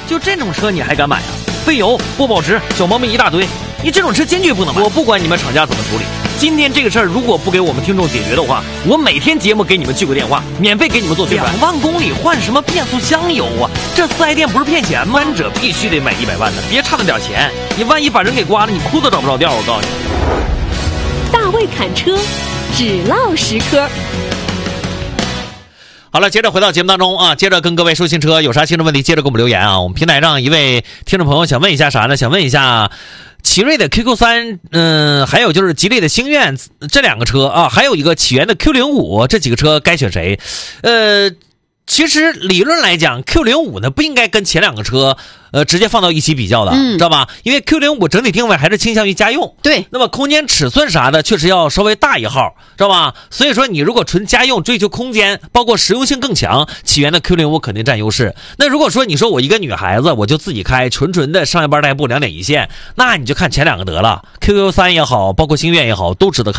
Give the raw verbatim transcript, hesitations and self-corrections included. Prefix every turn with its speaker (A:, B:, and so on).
A: 就这种车你还敢买啊？费油、不保值、小毛病一大堆，你这种车坚决不能买。我不管你们厂家怎么处理，今天这个事儿如果不给我们听众解决的话，我每天节目给你们去个电话，免费给你们做宣传。两万公里换什么变速箱油啊？这四 S 店不是骗钱吗？三者必须得买一百万的，别差那点钱，你万一把人给刮了，你裤子找不着调。我告诉你，
B: 大卫侃车，只唠实科。
C: 好了，接着回到节目当中啊，接着跟各位说新车，有啥新的问题接着给我们留言啊。我们平台上一位听众朋友想问一下啥呢？想问一下奇瑞的 Q Q 三，嗯，还有就是吉利的星愿这两个车啊，还有一个起源的 Q 零五，这几个车该选谁？呃，其实理论来讲 Q 零五 呢不应该跟前两个车呃直接放到一起比较的，嗯、知道吧？因为 Q 零五 整体定位还是倾向于家用，
B: 对，
C: 那么空间尺寸啥的确实要稍微大一号，知道吧？所以说你如果纯家用追求空间，包括实用性更强，起源的 Q 零五 肯定占优势。那如果说你说我一个女孩子我就自己开纯纯的上下班代步两点一线，那你就看前两个得了， Q Q 三 也好，包括星愿也好，都值得看。